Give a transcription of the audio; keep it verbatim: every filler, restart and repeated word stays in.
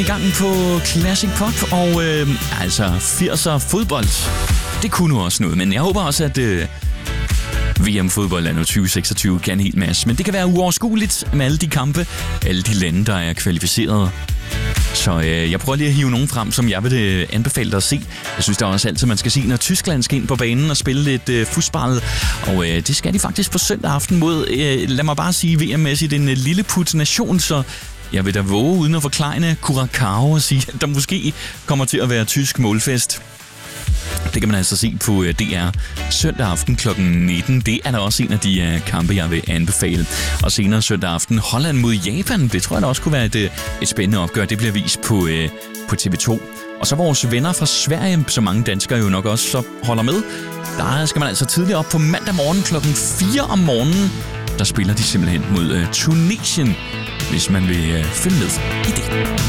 I gang på Classic Pop, og øh, altså firser fodbold, det kunne nu også noget, men jeg håber også, at øh, V M-fodbold anno tyve seksogtyve kan en hel masse, men det kan være uoverskueligt med alle de kampe, alle de lande, der er kvalificeret. Så øh, jeg prøver lige at hive nogen frem, som jeg vil øh, anbefale dig at se. Jeg synes, der er også altid, man skal se, når Tyskland skal ind på banen og spille lidt øh, fodbold. Og øh, det skal de faktisk på søndag aften mod, øh, lad mig bare sige, V M-mæssigt en øh, lille put nation, så jeg vil da våge uden at forklejne Curacao og sige, at der måske kommer til at være tysk målfest. Det kan man altså se på D R søndag aften klokken nitten. Det er da også en af de uh, kampe, jeg vil anbefale. Og senere søndag aften Holland mod Japan. Det tror jeg da også kunne være et, et spændende opgør. Det bliver vist på, uh, på T V to. Og så vores venner fra Sverige, som mange danskere jo nok også så holder med. Der skal man altså tidligt op på mandag morgen klokken fire om morgenen. Der spiller de simpelthen mod uh, Tunesien, hvis man vil uh, følge med i det.